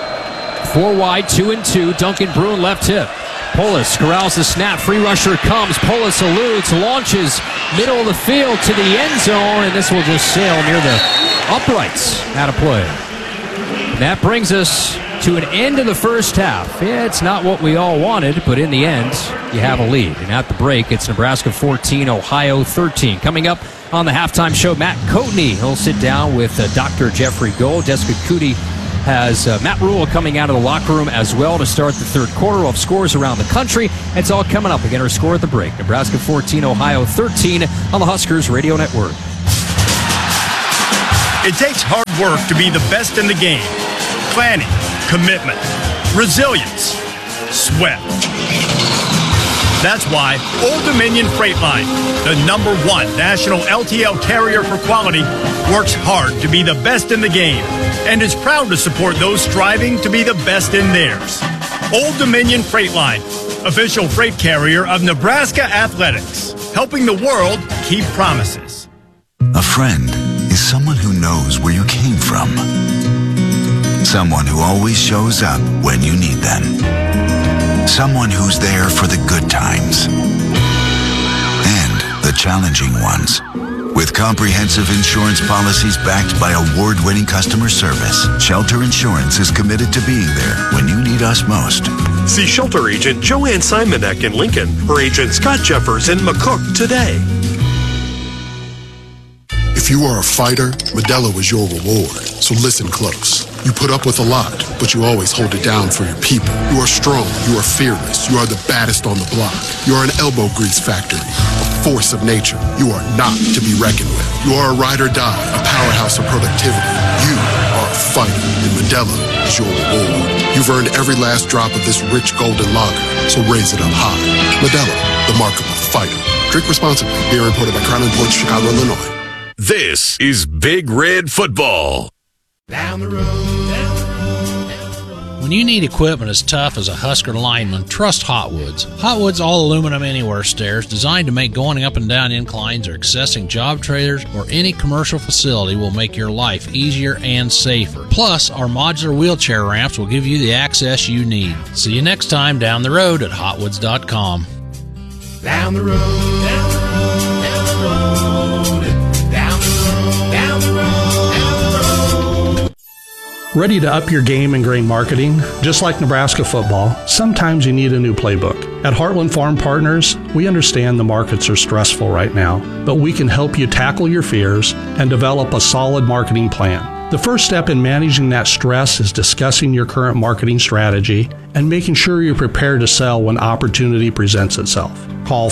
A: 4 wide, 2 and 2. Duncan Bruin left hip. Polis corrals the snap. Free rusher comes. Polis eludes, launches middle of the field to the end zone, and this will just sail near the uprights. Out of play. And that brings us to an end of the first half. Yeah, it's not what we all wanted, but in the end, you have a lead. And at the break, it's Nebraska 14, Ohio 13. Coming up on the halftime show, Matt Coatney. He'll sit down with Dr. Jeffrey Gold. Jessica Cootie has Matt Rule coming out of the locker room as well to start the third quarter. We'll have scores around the country. It's all coming up. Again, our score at the break. Nebraska 14, Ohio 13 on the Huskers Radio Network.
R: It takes hard work to be the best in the game. Planning, commitment, resilience, sweat. That's why Old Dominion Freight Line, the #1 national LTL carrier for quality, works hard to be the best in the game and is proud to support those striving to be the best in theirs. Old Dominion Freight Line, official freight carrier of Nebraska Athletics, helping the world keep promises.
S: A friend is someone who knows where you came from. Someone who always shows up when you need them. Someone who's there for the good times and the challenging ones. With comprehensive insurance policies backed by award-winning customer service, Shelter Insurance is committed to being there when you need us most.
T: See Shelter Agent Joanne Simonek in Lincoln or Agent Scott Jeffers in McCook today.
U: If you are a fighter, Modelo is your reward. So listen close. You put up with a lot, but you always hold it down for your people. You are strong. You are fearless. You are the baddest on the block. You are an elbow grease factory, a force of nature. You are not to be reckoned with. You are a ride or die, a powerhouse of productivity. You are a fighter, and Modelo is your reward. You've earned every last drop of this rich golden lager, so raise it up high. Modelo, the mark of a fighter. Drink responsibly. Beer imported by Crown Imports, Chicago, Illinois.
E: This is Big Red Football.
V: Down the road. When you need equipment as tough as a Husker lineman, trust Hotwoods. Hotwoods All Aluminum Anywhere Stairs, designed to make going up and down inclines or accessing job trailers or any commercial facility, will make your life easier and safer. Plus, our modular wheelchair ramps will give you the access you need. See you next time down the road at hotwoods.com. Down the road, down the road, down the road, down the road, down the road.
W: Ready to up your game in grain marketing? Just like Nebraska football, sometimes you need a new playbook. At Heartland Farm Partners, we understand the markets are stressful right now, but we can help you tackle your fears and develop a solid marketing plan. The first step in managing that stress is discussing your current marketing strategy and making sure you're prepared to sell when opportunity presents itself. Call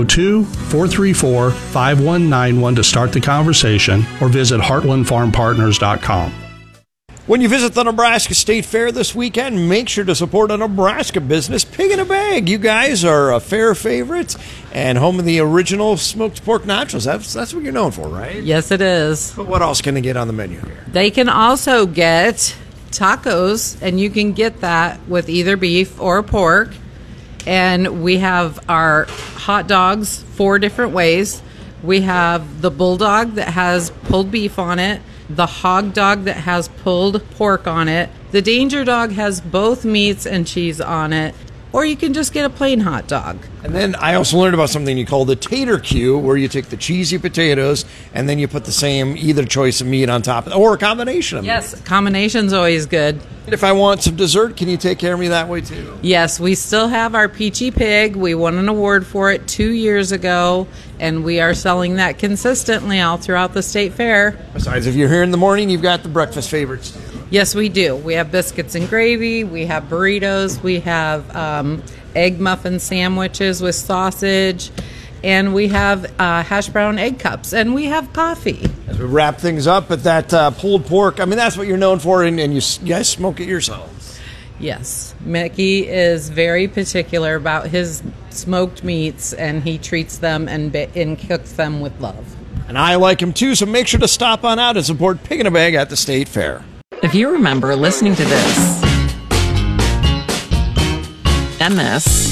W: 402-434-5191 to start the conversation or visit heartlandfarmpartners.com.
X: When you visit the Nebraska State Fair this weekend, make sure to support a Nebraska business, Pig in a Bag. You guys are a fair favorite and home of the original smoked pork nachos. That's what you're known for, right?
Y: Yes, it is.
X: But what else can they get on the menu here?
Y: They can also get tacos, and you can get that with either beef or pork. And we have our hot dogs 4 different ways. We have the bulldog that has pulled beef on it, the hog dog that has pulled pork on it. The danger dog has both meats and cheese on it. Or you can just get a plain hot dog.
X: And then I also learned about something you call the tater cue, where you take the cheesy potatoes and then you put the same either choice of meat on top, or a combination of
Y: Yes, combination's always good.
X: If I want some dessert, can you take care of me that way too?
Y: Yes, we still have our Peachy Pig. We won an award for it 2 years ago, and we are selling that consistently all throughout the state fair.
X: Besides, if you're here in the morning, you've got the breakfast favorites.
Y: Yes, we do. We have biscuits and gravy. We have burritos. We have egg muffin sandwiches with sausage. And we have hash brown egg cups. And we have coffee.
X: As we wrap things up at that pulled pork, I mean, that's what you're known for, and you guys smoke it yourselves.
Y: Yes. Mickey is very particular about his smoked meats, and he treats them and cooks them with love.
X: And I like him too, so make sure to stop on out and support Pig in a Bag at the State Fair.
Z: If you remember listening to this, and this,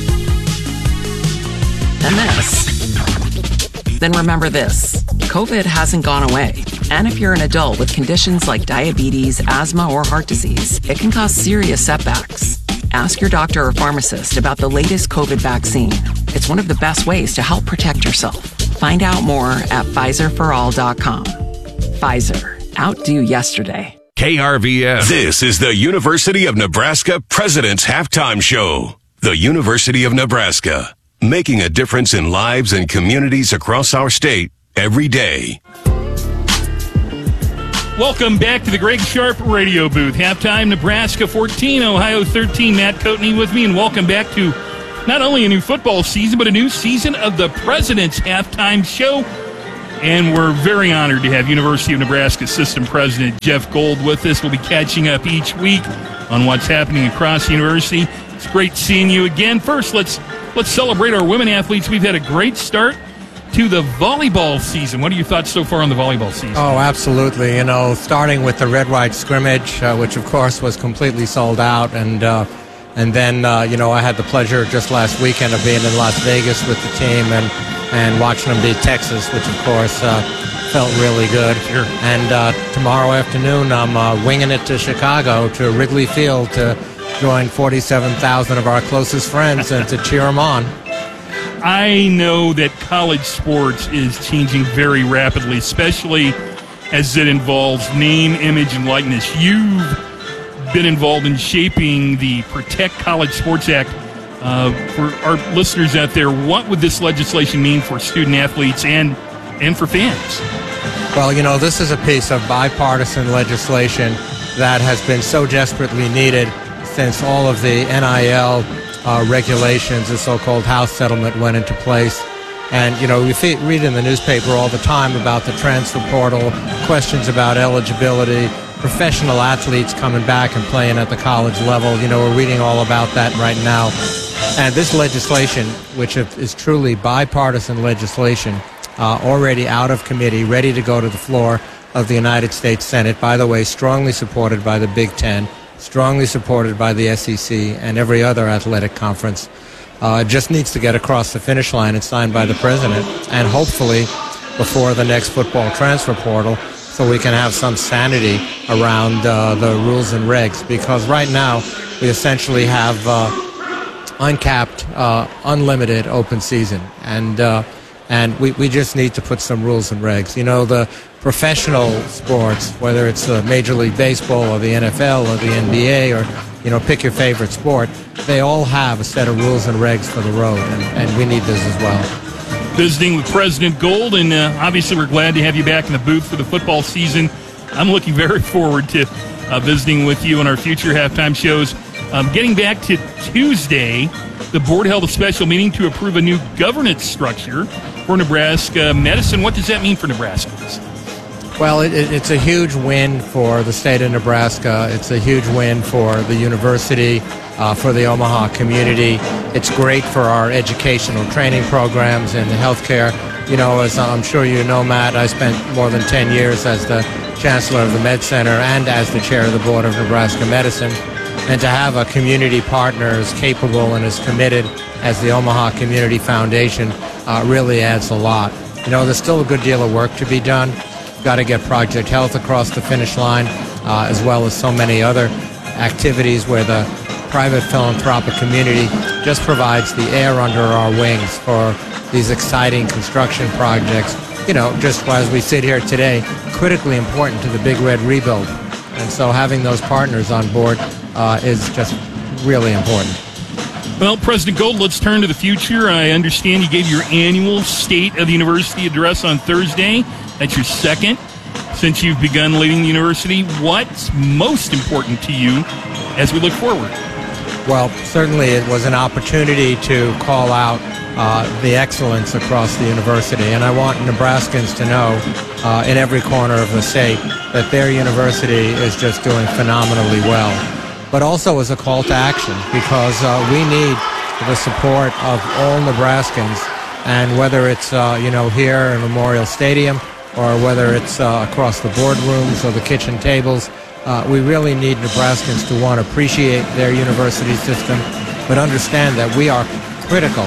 Z: then remember this. COVID hasn't gone away. And if you're an adult with conditions like diabetes, asthma, or heart disease, it can cause serious setbacks. Ask your doctor or pharmacist about the latest COVID vaccine. It's one of the best ways to help protect yourself. Find out more at PfizerForAll.com. Pfizer. Outdo yesterday.
E: KRVN. This is the University of Nebraska President's Halftime Show. The University of Nebraska, making a difference in lives and communities across our state every day.
C: Welcome back to the Greg Sharp radio booth. Halftime, Nebraska 14, Ohio 13. Matt Coatney with me, and welcome back to not only a new football season, but a new season of the President's Halftime Show. And we're very honored to have University of Nebraska System President Jeff Gold with us. We'll be catching up each week on what's happening across the university. It's great seeing you again. First, let's celebrate our women athletes. We've had a great start to the volleyball season. What are your thoughts so far on the volleyball season?
D: Oh, absolutely. You know, starting with the red-white scrimmage, which of course was completely sold out, and then I had the pleasure just last weekend of being in Las Vegas with the team and watching them beat Texas, which of course felt really good.
C: Sure.
D: And tomorrow afternoon, I'm winging it to Chicago, to Wrigley Field, to join 47,000 of our closest friends and to cheer them on.
C: I know that college sports is changing very rapidly, especially as it involves name, image, and likeness. You've been involved in shaping the Protect College Sports Act. For our listeners out there, what would this legislation mean for student athletes and for fans?
D: Well, you know, this is a piece of bipartisan legislation that has been so desperately needed since all of the NIL regulations, the so-called House settlement, went into place. And, you know, we read in the newspaper all the time about the transfer portal, questions about eligibility, professional athletes coming back and playing at the college level. You know, we're reading all about that right now. And this legislation, which is truly bipartisan legislation, already out of committee, ready to go to the floor of the United States Senate, by the way, strongly supported by the Big Ten, strongly supported by the SEC and every other athletic conference. Just needs to get across the finish line and signed by the president, and hopefully before the next football transfer portal, so we can have some sanity around the rules and regs. Because right now we essentially have uncapped, unlimited open season, and we just need to put some rules and regs. You know, the professional sports, whether it's Major League Baseball or the NFL or the NBA or, you know, pick your favorite sport, they all have a set of rules and regs for the road, and we need this as well.
C: Visiting with President Gold, and obviously we're glad to have you back in the booth for the football season. I'm looking very forward to visiting with you in our future halftime shows. Getting back to Tuesday, the board held a special meeting to approve a new governance structure for Nebraska medicine. What does that mean for Nebraskans?
D: Well, it's a huge win for the state of Nebraska. It's a huge win for the university, for the Omaha community. It's great for our educational training programs and healthcare. You know, as I'm sure you know, Matt, I spent more than 10 years as the chancellor of the Med Center and as the chair of the board of Nebraska Medicine. And to have a community partner as capable and as committed as the Omaha Community Foundation really adds a lot. You know, there's still a good deal of work to be done. Got to get Project Health across the finish line, as well as so many other activities where the private philanthropic community just provides the air under our wings for these exciting construction projects. You know, just as we sit here today, critically important to the Big Red rebuild. And so having those partners on board is just really important.
C: Well, President Gold, let's turn to the future. I understand you gave your annual State of the University address on Thursday. That's your second since you've begun leading the university. What's most important to you as we look forward?
D: Well, certainly it was an opportunity to call out the excellence across the university. And I want Nebraskans to know in every corner of the state that their university is just doing phenomenally well. But also as a call to action, because we need the support of all Nebraskans. And whether it's, here in Memorial Stadium or whether it's across the boardrooms or the kitchen tables, we really need Nebraskans to, one, appreciate their university system, but understand that we are critical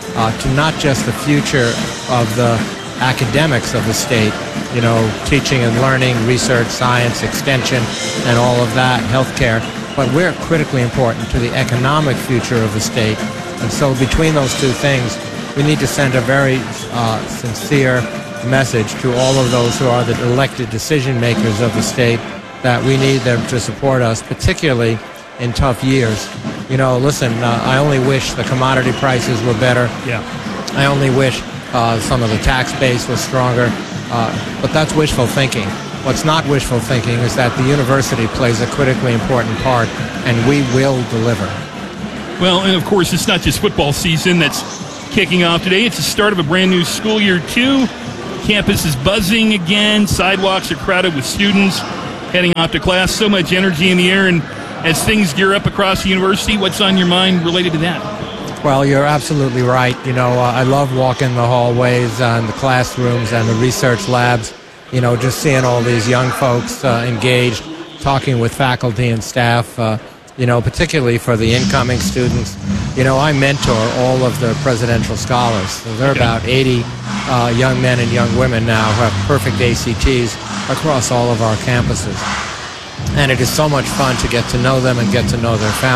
D: to not just the future of the academics of the state, teaching and learning, research, science, extension, and all of that, healthcare, but we're critically important to the economic future of the state. And so between those two things, we need to send a very sincere message to all of those who are the elected decision makers of the state that we need them to support us, particularly in tough years. You know, listen, I only wish the commodity prices were better.
C: Yeah.
D: I only wish some of the tax base was stronger. But that's wishful thinking. What's not wishful thinking is that the university plays a critically important part, and we will deliver.
C: Well, and of course, it's not just football season that's kicking off today. It's the start of a brand new school year, too. Campus is buzzing again. Sidewalks are crowded with students heading off to class. So much energy in the air. And as things gear up across the university, what's on your mind related to that?
D: Well, you're absolutely right. You know, I love walking the hallways and the classrooms and the research labs. You know, just seeing all these young folks engaged, talking with faculty and staff, you know, particularly for the incoming students. You know, I mentor all of the presidential scholars. So there are about 80 young men and young women now who have perfect ACTs across all of our campuses. And it is so much fun to get to know them and get to know their families.